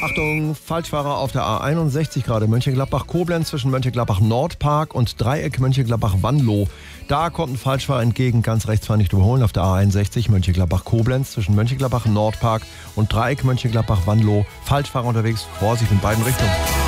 Achtung, Falschfahrer auf der A61 gerade. Mönchengladbach-Koblenz zwischen Mönchengladbach-Nordpark und Dreieck Mönchengladbach-Wanlo. Da kommt ein Falschfahrer entgegen, ganz rechts fahren nicht überholen auf der A61 Mönchengladbach-Koblenz zwischen Mönchengladbach-Nordpark und Dreieck Mönchengladbach-Wanlo. Falschfahrer unterwegs, Vorsicht in beiden Richtungen.